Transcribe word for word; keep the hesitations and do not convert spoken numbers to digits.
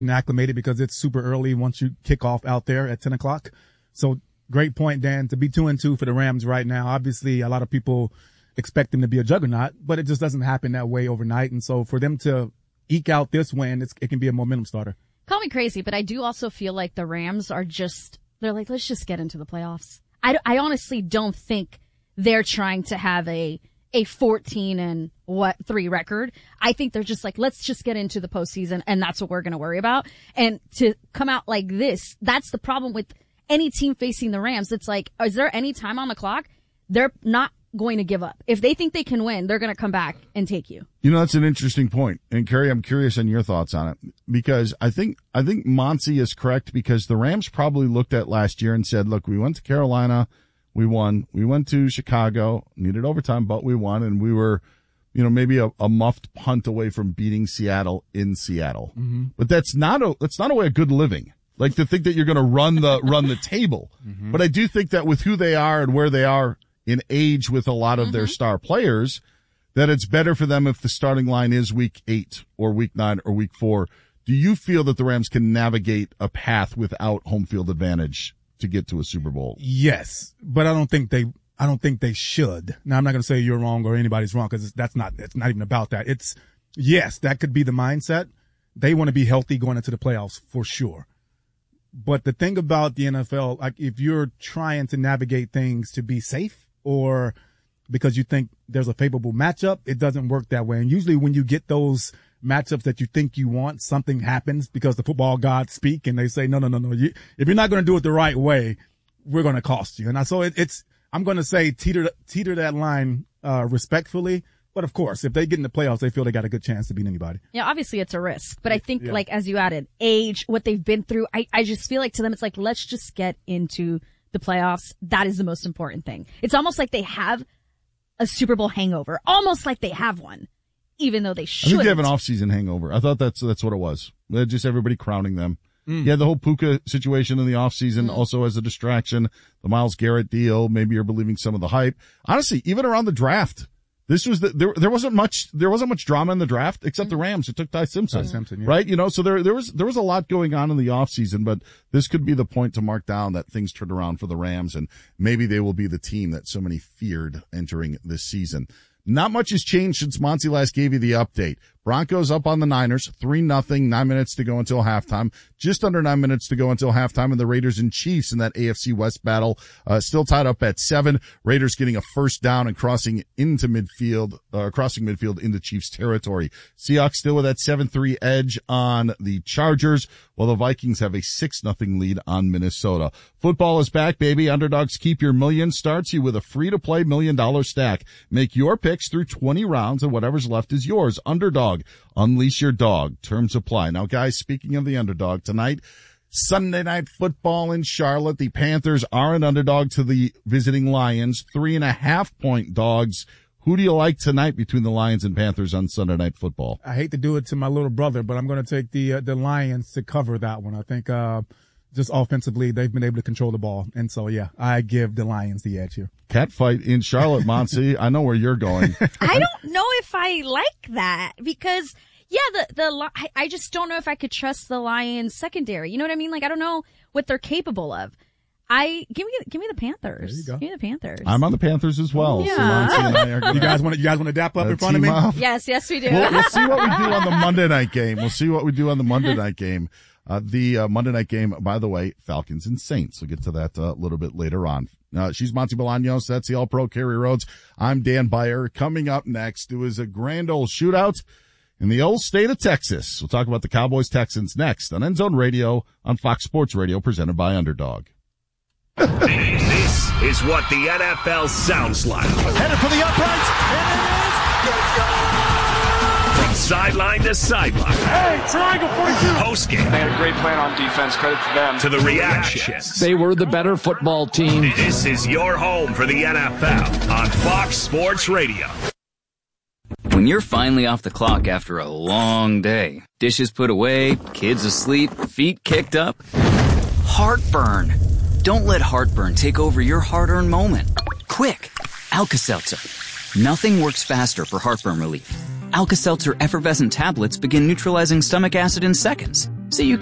acclimated because it's super early once you kick off out there at ten o'clock. So great point, Dan, to be two and two for the Rams right now. Obviously, a lot of people expect them to be a juggernaut, but it just doesn't happen that way overnight. And so for them to eke out this win, it's, it can be a momentum starter. Call me crazy, but I do also feel like the Rams are just, they're like, let's just get into the playoffs. I, I honestly don't think they're trying to have a, a fourteen and what, three record. I think they're just like, let's just get into the postseason and that's what we're going to worry about. And to come out like this, that's the problem with any team facing the Rams. It's like, is there any time on the clock? They're not going to give up. If they think they can win, they're going to come back and take you. You know, that's an interesting point. And Carrie, I'm curious on your thoughts on it because I think, I think Monty is correct because the Rams probably looked at last year and said, look, we went to Carolina, we won. We went to Chicago, needed overtime, but we won. And we were, you know, maybe a, a muffed punt away from beating Seattle in Seattle. Mm-hmm. But that's not a, that's not a way of good living. Like to think that you're going to run the, run the table. Mm-hmm. But I do think that with who they are and where they are in age with a lot of mm-hmm. their star players, that it's better for them if the starting line is week eight or week nine or week four. Do you feel that the Rams can navigate a path without home field advantage to get to a Super Bowl? Yes, but I don't think they, I don't think they should. Now, I'm not going to say you're wrong or anybody's wrong because that's not, it's not even about that. It's, yes, that could be the mindset. They want to be healthy going into the playoffs for sure. But the thing about the N F L, like if you're trying to navigate things to be safe or because you think there's a favorable matchup, it doesn't work that way. And usually when you get those matchups that you think you want, something happens because the football gods speak and they say, no, no, no, no. You, if you're not going to do it the right way, we're going to cost you. And I, so it, it's, I'm going to say teeter, teeter that line, uh, respectfully. But of course, if they get in the playoffs, they feel they got a good chance to beat anybody. Yeah, obviously it's a risk. But I think yeah. like as you added, age, what they've been through, I, I just feel like to them it's like, let's just get into the playoffs. That is the most important thing. It's almost like they have a Super Bowl hangover, almost like they have one, even though they shouldn't. I think they have an off-season hangover. I thought that's that's what it was. Just everybody crowning them. Mm. Yeah, the whole Puka situation in the offseason mm. also as a distraction. The Myles Garrett deal, maybe you're believing some of the hype. Honestly, even around the draft, this was the, there, there wasn't much, there wasn't much drama in the draft except mm. the Rams who took Ty Simpson. Ty Simpson, yeah. Right? You know, so there, there was, there was a lot going on in the offseason, but this could be the point to mark down that things turned around for the Rams and maybe they will be the team that so many feared entering this season. Not much has changed since Monty last gave you the update. Broncos up on the Niners, three nothing, nine minutes to go until halftime. Just under nine minutes to go until halftime, and the Raiders and Chiefs in that A F C West battle, uh, still tied up at seven. Raiders getting a first down and crossing into midfield, uh, crossing midfield into Chiefs territory. Seahawks still with that seven three edge on the Chargers, while the Vikings have a six nothing lead on Minnesota. Football is back, baby. Underdogs Keep Your Million starts you with a free-to-play million-dollar stack. Make your picks through twenty rounds, and whatever's left is yours. Underdog. Unleash your dog. Terms apply. Now, guys, speaking of the underdog, tonight, Sunday Night Football in Charlotte. The Panthers are an underdog to the visiting Lions. Three and a half point dogs. Who do you like tonight between the Lions and Panthers on Sunday Night Football? I hate to do it to my little brother, but I'm going to take the, uh, the Lions to cover that one. I think, uh, just offensively, they've been able to control the ball. And so, yeah, I give the Lions the edge here. Catfight in Charlotte, Monty. I know where you're going. I don't know if I like that because, yeah, the, the, I, I just don't know if I could trust the Lions secondary. You know what I mean? Like, I don't know what they're capable of. I, give me, give me the Panthers. There you go. Give me the Panthers. I'm on the Panthers as well. Yeah. So Monty and I are you guys want to, you guys want to dap up in front of me? Up. Yes, yes, we do. We'll, we'll see what we do on the Monday night game. We'll see what we do on the Monday night game. Uh, the uh, Monday night game, by the way, Falcons and Saints. We'll get to that uh, a little bit later on. Uh, she's Monty Bolaños. That's the All-Pro Carrie Rhodes. I'm Dan Beyer. Coming up next, it was a grand old shootout in the old state of Texas. We'll talk about the Cowboys-Texans next on End Zone Radio on Fox Sports Radio, presented by Underdog. This is what the N F L sounds like. Headed for the uprights, and it is. Let's go! From sideline to sideline. Hey, triangle forty-two. Post game. They had a great plan on defense. Credit to them. To the reactions. They were the better football team. This is your home for the N F L on Fox Sports Radio. When you're finally off the clock after a long day, dishes put away, kids asleep, feet kicked up, heartburn. Don't let heartburn take over your hard-earned moment. Quick, Alka-Seltzer. Nothing works faster for heartburn relief. Alka-Seltzer effervescent tablets begin neutralizing stomach acid in seconds. so you